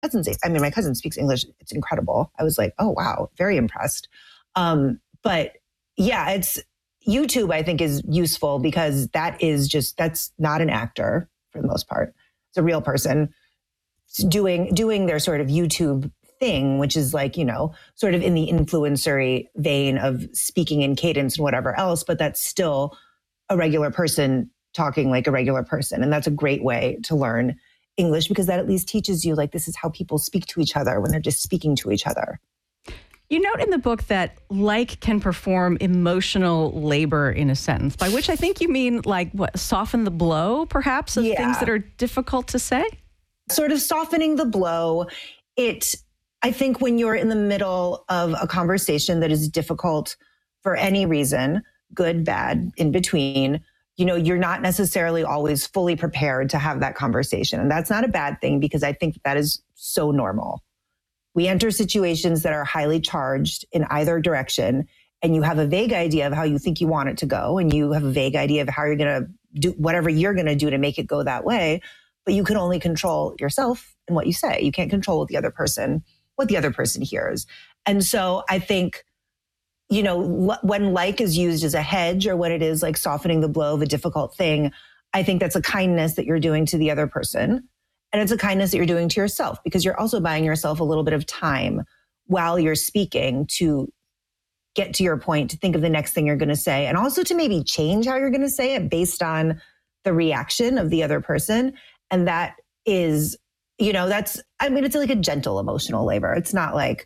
cousin's, I mean, my cousin speaks English. It's incredible. I was like, oh, wow, very impressed. But yeah, YouTube, I think, is useful because that's not an actor for the most part. It's a real person doing their sort of YouTube thing, which is like, sort of in the influencery vein of speaking in cadence and whatever else, but that's still a regular person talking like a regular person. And that's a great way to learn English because that at least teaches you like, this is how people speak to each other when they're just speaking to each other. You note in the book that like can perform emotional labor in a sentence, by which I think you mean like what, soften the blow perhaps of things that are difficult to say? Sort of softening the blow. I think when you're in the middle of a conversation that is difficult for any reason, good, bad, in between, you're not necessarily always fully prepared to have that conversation. And that's not a bad thing because I think that is so normal. We enter situations that are highly charged in either direction, and you have a vague idea of how you think you want it to go, and you have a vague idea of how you're going to do whatever you're going to do to make it go that way. But you can only control yourself and what you say. You can't control what the other person hears. And so I think, when like is used as a hedge or when it is like softening the blow of a difficult thing, I think that's a kindness that you're doing to the other person. And it's a kindness that you're doing to yourself because you're also buying yourself a little bit of time while you're speaking to get to your point, to think of the next thing you're going to say, and also to maybe change how you're going to say it based on the reaction of the other person. And that is, it's like a gentle emotional labor. It's not like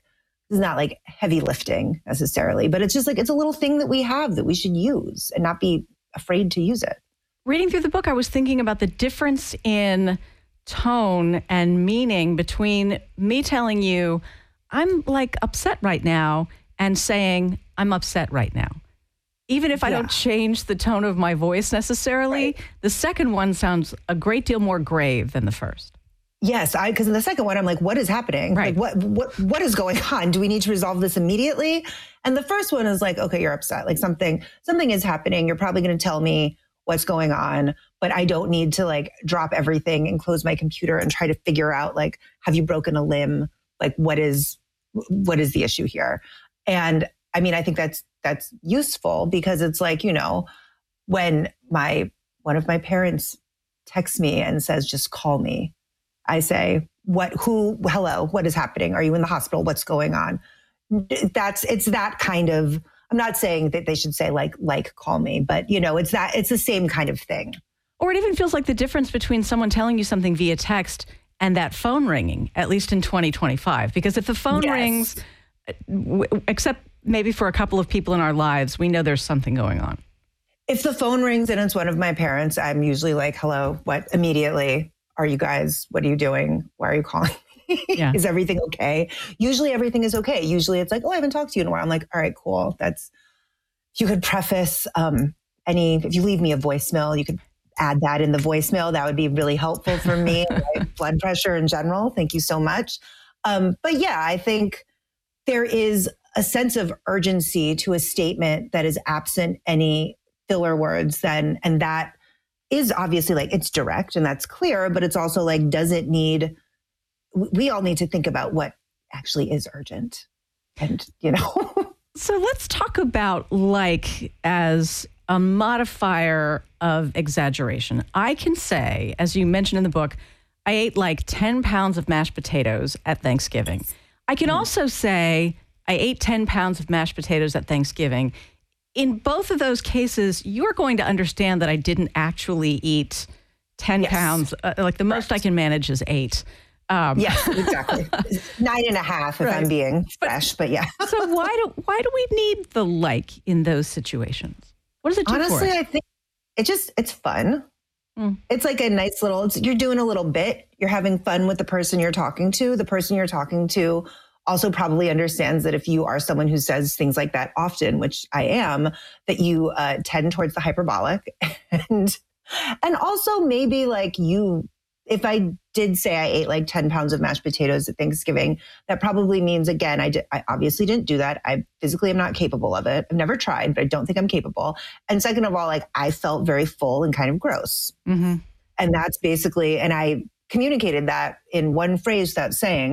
heavy lifting necessarily, but it's just like, it's a little thing that we have that we should use and not be afraid to use it. Reading through the book, I was thinking about the difference in tone and meaning between me telling you I'm like upset right now and saying I'm upset right now. Even if I don't change the tone of my voice necessarily, the second one sounds a great deal more grave than the first. Yes, because in the second one, I'm like, what is happening? Right. Like, what is going on? Do we need to resolve this immediately? And the first one is like, okay, you're upset. Like something is happening. You're probably going to tell me what's going on, but I don't need to like drop everything and close my computer and try to figure out like, have you broken a limb? Like, what is the issue here? And I mean, I think that's useful because it's like, when one of my parents texts me and says, just call me, I say, hello, what is happening? Are you in the hospital? What's going on? It's that kind of, I'm not saying that they should say like call me, but it's the same kind of thing. Or it even feels like the difference between someone telling you something via text and that phone ringing, at least in 2025, because if the phone rings, except maybe for a couple of people in our lives, we know there's something going on. If the phone rings and it's one of my parents, I'm usually like, hello, what? Immediately. Are you guys, what are you doing? Why are you calling me? Yeah. Is everything okay? Usually everything is okay. Usually it's like, oh, I haven't talked to you in a while. I'm like, all right, cool. You could preface if you leave me a voicemail, you could add that in the voicemail. That would be really helpful for me and my blood pressure in general. Thank you so much. But yeah, I think there is a sense of urgency to a statement that is absent any filler words and that is obviously like, it's direct and that's clear, but it's also like, we all need to think about what actually is urgent. And, So let's talk about like as a modifier of exaggeration. I can say, as you mentioned in the book, I ate like 10 pounds of mashed potatoes at Thanksgiving. I can also say I ate 10 pounds of mashed potatoes at Thanksgiving. In both of those cases, you're going to understand that I didn't actually eat 10 pounds. Like the most I can manage is 8. Yes, exactly. 9.5 if I'm being fresh, but yeah. So why do we need the like in those situations? What does it do for us? Honestly, I think it's fun. It's like a nice you're doing a little bit. You're having fun with the person you're talking to. The person you're talking to also probably understands that if you are someone who says things like that often, which I am, that you tend towards the hyperbolic. And also maybe like if I did say I ate like 10 pounds of mashed potatoes at Thanksgiving, that probably means, again, I obviously didn't do that. I physically am not capable of it. I've never tried, but I don't think I'm capable. And second of all, like I felt very full and kind of gross. Mm-hmm. And that's basically, and I communicated that in one phrase without saying,